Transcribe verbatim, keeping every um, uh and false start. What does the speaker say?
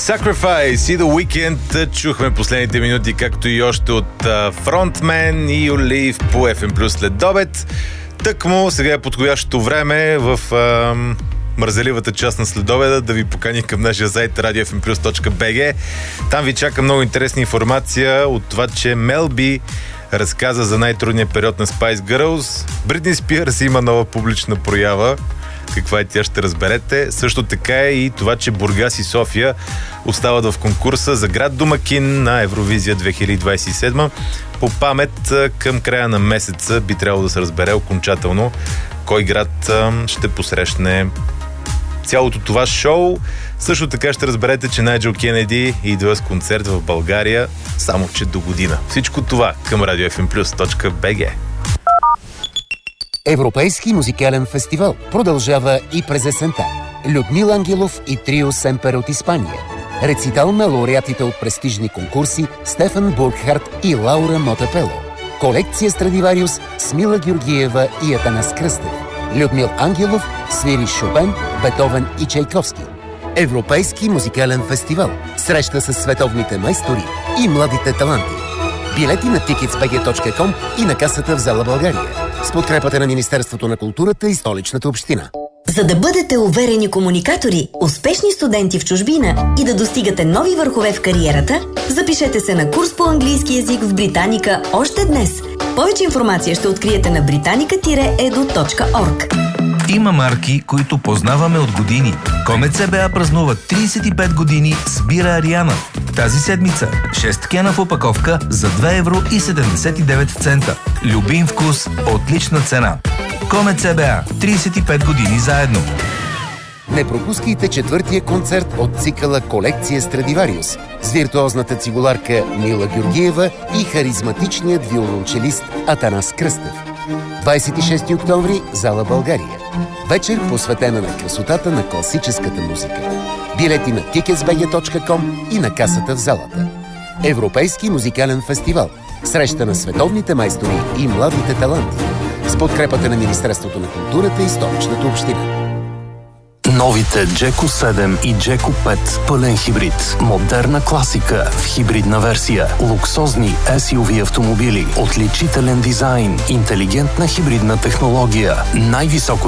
Sacrifice и The Weeknd чухме последните минути, както и още от Frontman и Олив по еф ем Плюс след обед. Тъкмо сега е подходящото време в ам, мързеливата част на следобеда да ви покани към нашия сайт радио еф ем плюс точка би джи. Там ви чака много интересна информация от това, че Мелби разказа за най-трудния период на Spice Girls. Бритни Спирс има нова публична проява. Каква е тя, ще разберете. Също така е и това, че Бургас и София остават в конкурса за град домакин на Евровизия две хиляди двадесет и седма. По памет към края на месеца би трябвало да се разбере окончателно кой град ще посрещне цялото това шоу. Също така ще разберете, че Найджел Кенеди идва с концерт в България, само че до година. Всичко това към радио еф ем плюс точка би джи. Европейски музикален фестивал продължава и през есента. Людмил Ангелов и трио Семпер от Испания. Рецитал на лауреатите от престижни конкурси Стефан Бургхарт и Лаура Мотапело. Колекция Страдивариус с Мила Георгиева и Атанас Кръстев. Людмил Ангелов свири Шопен, Бетовен и Чайковски. Европейски музикален фестивал. Среща с световните майстори и младите таланти. Билети на тикетс би джи точка ком и на касата в зала България. С подкрепата на Министерството на културата и Столичната община. За да бъдете уверени комуникатори, успешни студенти в чужбина и да достигате нови върхове в кариерата, запишете се на курс по английски език в Британика още днес. Повече информация ще откриете на британика еду точка орг. Има марки, които познаваме от години. Комет ЦБА празнува тридесет и пет години с бира Ариана. Тази седмица шест кена в опаковка за две евро и седемдесет и девет цента. Любим вкус, отлична цена. Комет ЦБА. тридесет и пет години заедно. Не пропускайте четвъртия концерт от цикъла Колекция Страдивариус с виртуозната цигуларка Мила Георгиева и харизматичният виолончелист Атанас Кръстев. двадесет и шести октомври, зала България. Вечер посветена на красотата на класическата музика. Билети на тикетс би джи точка ком и на касата в залата. Европейски музикален фестивал. Среща на световните майстори и младите таланти. С подкрепата на Министерството на културата и Столичната община. Новите Джеко седем и Джеко пет пълен хибрид. Модерна класика в хибридна версия. Луксозни ес ю ви автомобили. Отличителен дизайн. Интелигентна хибридна технология. Най-високо